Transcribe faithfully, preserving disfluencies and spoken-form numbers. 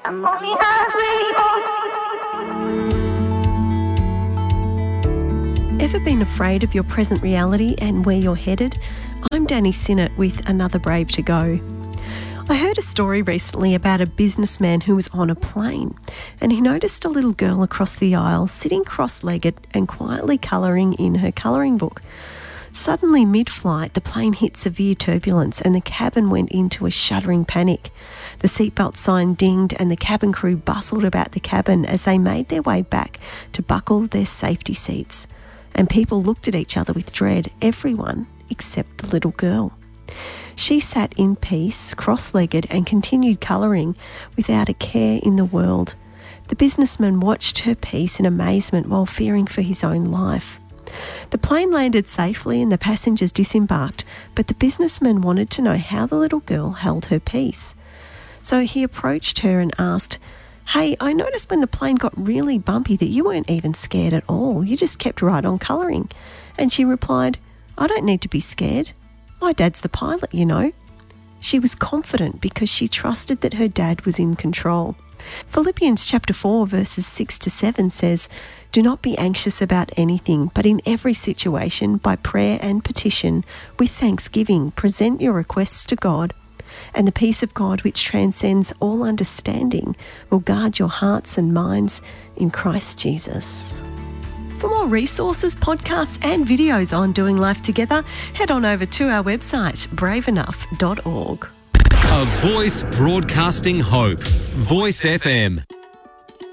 I'm only halfway home. Ever been afraid of your present reality and where you're headed? I'm Danny Sinnott with Another Brave to Go. I heard a story recently about a businessman who was on a plane and he noticed a little girl across the aisle sitting cross-legged and quietly colouring in her colouring book. Suddenly, mid-flight, the plane hit severe turbulence and the cabin went into a shuddering panic. The seatbelt sign dinged and the cabin crew bustled about the cabin as they made their way back to buckle their safety seats. And people looked at each other with dread, everyone except the little girl. She sat in peace, cross-legged, and continued colouring without a care in the world. The businessman watched her peace in amazement while fearing for his own life. The plane landed safely and the passengers disembarked, but the businessman wanted to know how the little girl held her peace. So he approached her and asked, "Hey, I noticed when the plane got really bumpy that you weren't even scared at all. You just kept right on colouring." And she replied, "I don't need to be scared. My dad's the pilot, you know." She was confident because she trusted that her dad was in control. Philippians chapter four verses six to seven says, "Do not be anxious about anything, but in every situation, by prayer and petition, with thanksgiving, present your requests to God, and the peace of God which transcends all understanding will guard your hearts and minds in Christ Jesus." For more resources, podcasts and videos on doing life together, head on over to our website, brave enough dot org. A voice broadcasting hope. Voice F M.